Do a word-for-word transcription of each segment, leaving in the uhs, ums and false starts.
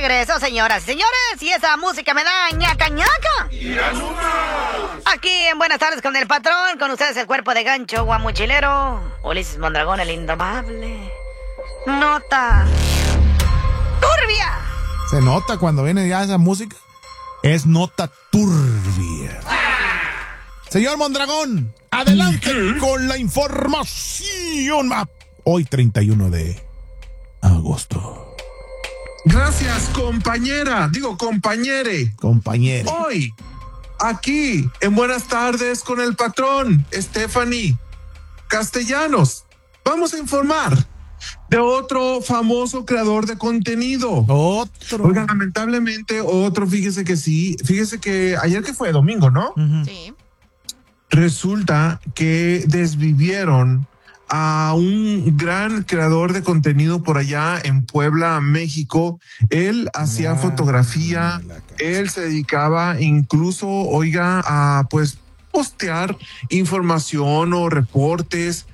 regreso, señoras y señores, y esa música me da ñaca ñaca. Aquí en Buenas Tardes con el Patrón, con ustedes el cuerpo de gancho guamuchilero, Ulises Mondragón, el indomable. Nota turbia. Se nota cuando viene ya esa música. Es nota turbia. Señor Mondragón, adelante con la información. Hoy treinta y uno de agosto. Gracias, compañera. Digo, compañere. Compañere. Hoy, aquí, en Buenas Tardes con el Patrón, Stephanie Castellanos, vamos a informar de otro famoso creador de contenido. Otro. Oiga, lamentablemente, otro, fíjese que sí. Fíjese que ayer que fue domingo, ¿no? Uh-huh. Sí. Resulta que desvivieron a un gran creador de contenido por allá en Puebla, México. Él hacía Ah, fotografía, él se dedicaba incluso, oiga, a pues postear información o reportes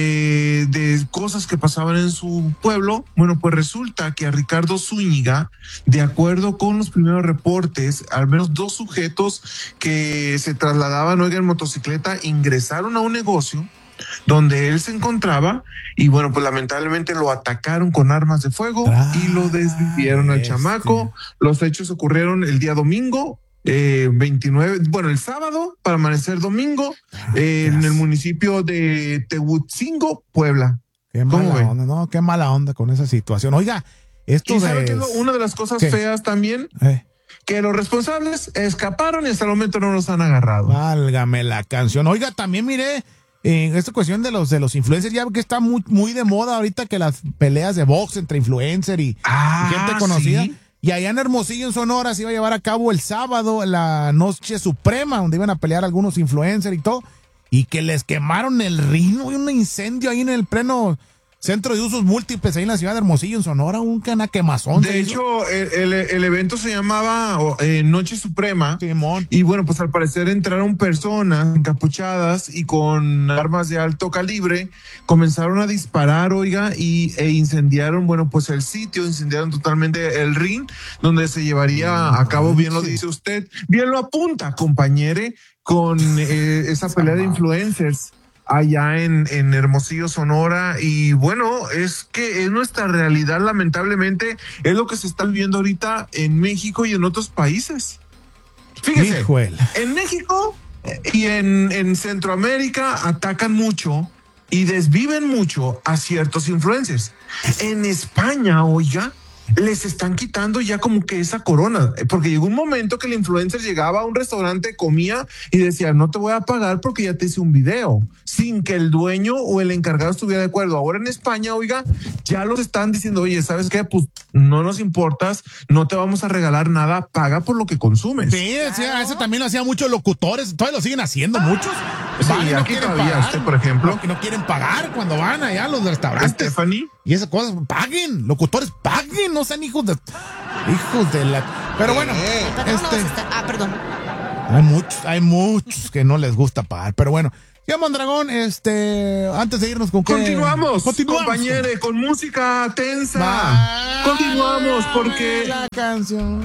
eh, de cosas que pasaban en su pueblo. Bueno, pues resulta que a Ricardo Zúñiga, de acuerdo con los primeros reportes, al menos dos sujetos que se trasladaban, oiga, en motocicleta, ingresaron a un negocio donde él se encontraba y bueno, pues lamentablemente lo atacaron con armas de fuego Ah, y lo desvivieron al este. chamaco. Los hechos ocurrieron el día domingo, eh, veintinueve, bueno, el sábado para amanecer domingo, Ah, eh, en el municipio de Tehuitzingo, Puebla. Qué ¿Cómo mala ve? onda, no, qué mala onda con esa situación. Oiga, esto ¿Y sabe de... qué es lo- una de las cosas ¿Qué? feas también? Eh, Que los responsables escaparon y hasta el momento no los han agarrado. válgame la canción. Oiga, también miré en esta cuestión de los de los influencers, ya que está muy, muy de moda ahorita que las peleas de box entre influencer y, Ah, y gente conocida. ¿sí? Y allá en Hermosillo, en Sonora, se iba a llevar a cabo el sábado la Noche Suprema, donde iban a pelear algunos influencers y todo. Y que les quemaron el rino y un incendio ahí en el pleno centro de usos múltiples, ahí en la ciudad de Hermosillo, en Sonora, un cana quemazón. De hecho, el, el, el evento se llamaba eh, Noche Suprema. Simón. Y bueno, pues al parecer entraron personas encapuchadas y con armas de alto calibre, comenzaron a disparar, oiga, y, e incendiaron, bueno, pues el sitio, incendiaron totalmente el ring, donde se llevaría a cabo, bien lo dice usted, bien lo apunta, compañere, con eh, esa pelea de influencers allá en, en Hermosillo, Sonora. Y bueno, es que es nuestra realidad, lamentablemente, es lo que se está viviendo ahorita en México y en otros países. Fíjese, Hijuela. en México y en, en Centroamérica atacan mucho y desviven mucho a ciertos influencers. En España, oiga, les están quitando ya como que esa corona, porque llegó un momento que el influencer llegaba a un restaurante, comía y decía, no te voy a pagar porque ya te hice un video, sin que el dueño o el encargado estuviera de acuerdo. Ahora en España, oiga, ya los están diciendo, oye, ¿sabes qué? Pues no nos importas, no te vamos a regalar nada, paga por lo que consumes. Sí, decía, eso también lo hacían muchos locutores, todavía lo siguen haciendo muchos. Sí, Van y aquí todavía, usted, por ejemplo. No, que no quieren pagar cuando van allá a los restaurantes. Stephanie. Y esas cosas, paguen, locutores, paguen, no sean hijos de... Hijos de la... Pero bueno, Patrón, este, no, se está- Ah, perdón. hay muchos, hay muchos que no les gusta pagar, pero bueno. Ya, Mondragón, este, antes de irnos con qué... Continuamos, Continuamos. compañere, con música tensa. Va. Continuamos porque La canción.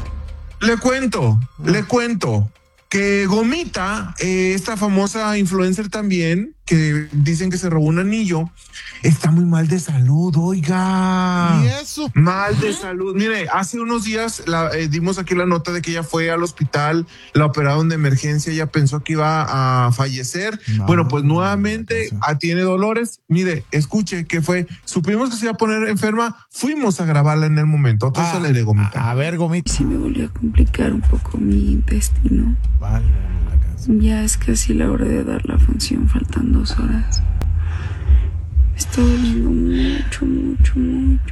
le cuento, le cuento que Gomita, eh, esta famosa influencer también, que dicen que se robó un anillo, está muy mal de salud, oiga. ¿Y eso? Mal de salud. Mire, hace unos días la, eh, dimos aquí la nota de que ella fue al hospital, la operaron de emergencia, ella pensó que iba a fallecer. No, bueno, pues nuevamente no, ah, tiene dolores. Mire, escuche que fue, supimos que se iba a poner enferma, fuimos a grabarla en el momento. Entonces Ah, le de Gomita. a, a ver, Gomita. Sí me volvió a complicar un poco mi intestino. Vale, la canción. Ya es casi la hora de dar la función, faltan dos horas. Me está doliendo mucho, mucho, mucho.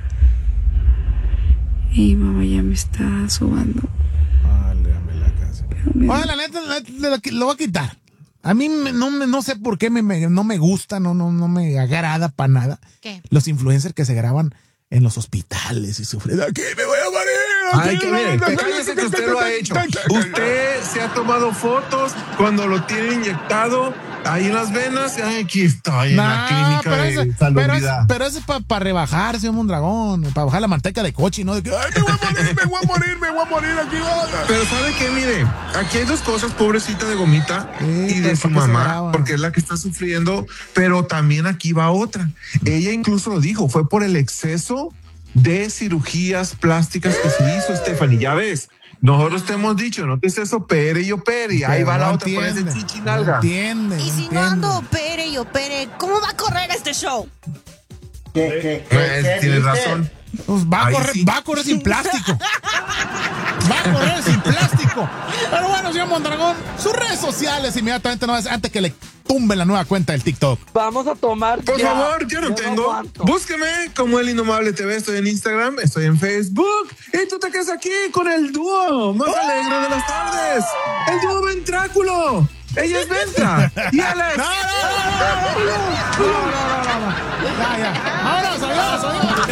Y mamá ya me está sobando. Válgame la canción. Pero me- Oye, la neta, la neta, lo, lo voy a quitar. A mí me- no, me- no sé por qué me, me- no me gusta, no, no, no me agrada para nada. ¿Qué? Los influencers que se graban en los hospitales y sufren. Aquí me voy a morir. Ay, que mire, cállese que usted lo ha hecho. Usted se ha tomado fotos cuando lo tiene inyectado ahí en las venas, ay, aquí estoy en Nah, la clínica pero de ese, pero, es, salubridad. pero ese es para rebajar, señor Mondragón, para bajar la manteca de coche y no de que, ay, me voy a morir, me voy a morir, me voy a morir aquí. Pero ¿sabe qué? Mire, aquí hay dos cosas, pobrecita de Gomita Sí, y pero de su ¿por qué se mamá, graba? porque es la que está sufriendo, pero también aquí va otra. Ella incluso lo dijo, fue por el exceso de cirugías plásticas que se hizo, Stephanie, ya ves. Nosotros te hemos dicho, no te estés opere y opere, y ahí Pero va no la otra con entiende, ese chichi no nalga. entiende, Y no si no entiende. ando opere y opere, ¿cómo va a correr este show? ¿Qué, qué, qué, Eh, qué Tienes dice? razón. Pues va a Ahí correr, sí. va a correr sin plástico. Va a correr sin plástico. Pero bueno, señor Mondragón, sus redes sociales inmediatamente, no, antes que le tumben la nueva cuenta del TikTok. Vamos a tomar. Por ya. favor, yo no Yo tengo. aguanto. Búsqueme como El Indomable T V. Estoy en Instagram, estoy en Facebook. Y tú te quedas aquí con el dúo más alegre de las tardes. El dúo Ventráculo. Ella es Ventra. Y él es. No, no, no, no, no, no, no, no, no, no, no. Ya, ya. Vámonos, adiós, adiós.